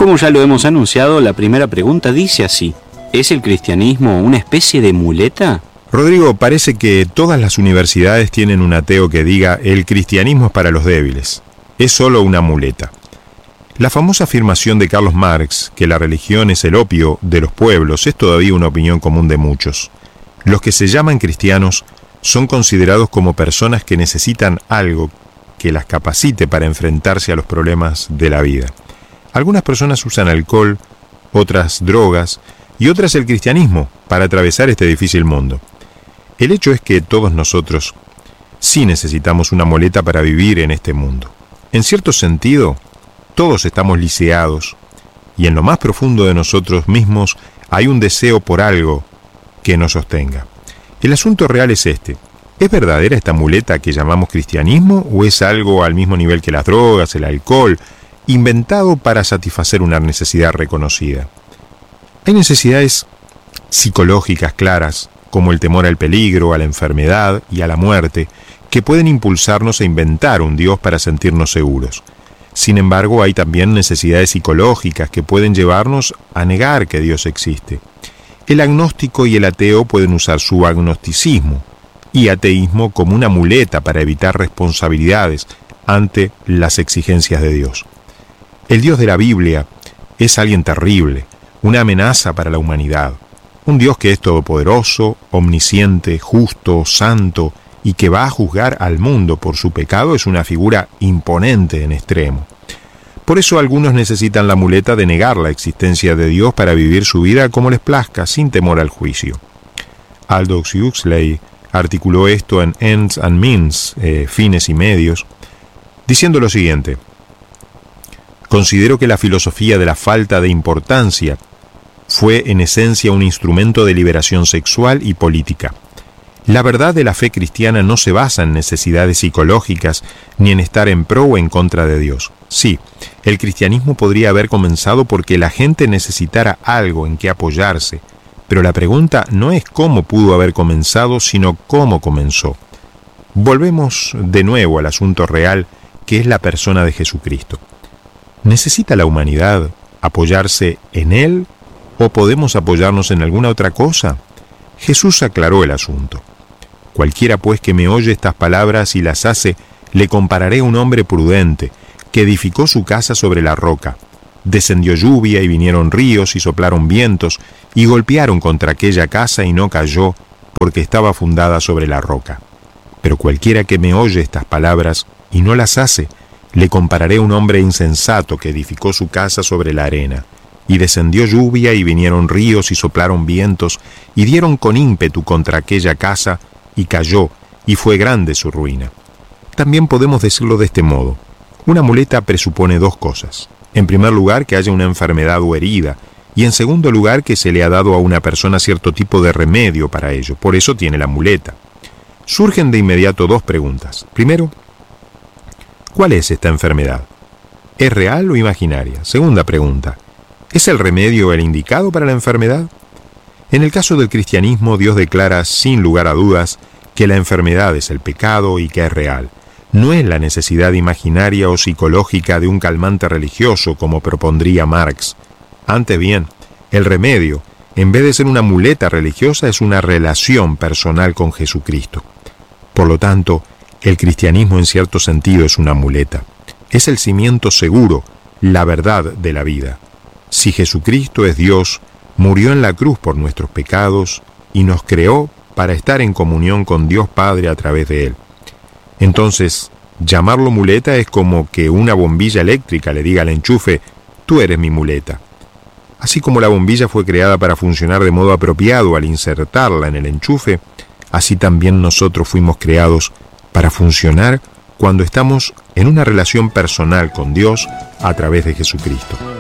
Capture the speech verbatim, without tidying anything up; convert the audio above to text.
como ya lo hemos anunciado, la primera pregunta dice así: ¿es el cristianismo una especie de muleta? Rodrigo, parece que todas las universidades tienen un ateo que diga el cristianismo es para los débiles. Es solo una muleta. La famosa afirmación de Carlos Marx, que la religión es el opio de los pueblos, es todavía una opinión común de muchos. Los que se llaman cristianos son considerados como personas que necesitan algo que las capacite para enfrentarse a los problemas de la vida. Algunas personas usan alcohol, otras drogas y otras el cristianismo para atravesar este difícil mundo. El hecho es que todos nosotros sí necesitamos una muleta para vivir en este mundo. En cierto sentido, todos estamos lisiados y en lo más profundo de nosotros mismos hay un deseo por algo que nos sostenga. El asunto real es este: ¿es verdadera esta muleta que llamamos cristianismo o es algo al mismo nivel que las drogas, el alcohol, inventado para satisfacer una necesidad reconocida? Hay necesidades psicológicas claras, como el temor al peligro, a la enfermedad y a la muerte, que pueden impulsarnos a inventar un Dios para sentirnos seguros. Sin embargo, hay también necesidades psicológicas que pueden llevarnos a negar que Dios existe. El agnóstico y el ateo pueden usar su agnosticismo y ateísmo como una muleta para evitar responsabilidades ante las exigencias de Dios. El Dios de la Biblia es alguien terrible, una amenaza para la humanidad. Un Dios que es todopoderoso, omnisciente, justo, santo y que va a juzgar al mundo por su pecado es una figura imponente en extremo. Por eso algunos necesitan la muleta de negar la existencia de Dios para vivir su vida como les plazca, sin temor al juicio. Aldous Huxley articuló esto en Ends and Means, eh, fines y medios, diciendo lo siguiente: considero que la filosofía de la falta de importancia fue en esencia un instrumento de liberación sexual y política. La verdad de la fe cristiana no se basa en necesidades psicológicas ni en estar en pro o en contra de Dios. Sí, el cristianismo podría haber comenzado porque la gente necesitara algo en que apoyarse, pero la pregunta no es cómo pudo haber comenzado, sino cómo comenzó. Volvemos de nuevo al asunto real, que es la persona de Jesucristo. ¿Necesita la humanidad apoyarse en Él o podemos apoyarnos en alguna otra cosa? Jesús aclaró el asunto. Cualquiera pues que me oye estas palabras y las hace, le compararé a un hombre prudente, que edificó su casa sobre la roca. Descendió lluvia y vinieron ríos y soplaron vientos y golpearon contra aquella casa y no cayó, porque estaba fundada sobre la roca. Pero cualquiera que me oye estas palabras y no las hace, le compararé a un hombre insensato que edificó su casa sobre la arena. Y descendió lluvia y vinieron ríos y soplaron vientos y dieron con ímpetu contra aquella casa y cayó, y fue grande su ruina. También podemos decirlo de este modo: una muleta presupone dos cosas. En primer lugar, que haya una enfermedad o herida, y en segundo lugar, que se le ha dado a una persona cierto tipo de remedio para ello. Por eso tiene la muleta. Surgen de inmediato dos preguntas. Primero, ¿cuál es esta enfermedad? ¿Es real o imaginaria? Segunda pregunta, ¿es el remedio el indicado para la enfermedad? En el caso del cristianismo, Dios declara sin lugar a dudas que la enfermedad es el pecado y que es real. No es la necesidad imaginaria o psicológica de un calmante religioso, como propondría Marx. Antes bien, el remedio, en vez de ser una muleta religiosa, es una relación personal con Jesucristo. Por lo tanto, el cristianismo en cierto sentido es una muleta. Es el cimiento seguro, la verdad de la vida. Si Jesucristo es Dios, murió en la cruz por nuestros pecados y nos creó para estar en comunión con Dios Padre a través de Él. Entonces, llamarlo muleta es como que una bombilla eléctrica le diga al enchufe: tú eres mi muleta. Así como la bombilla fue creada para funcionar de modo apropiado al insertarla en el enchufe, así también nosotros fuimos creados para funcionar cuando estamos en una relación personal con Dios a través de Jesucristo.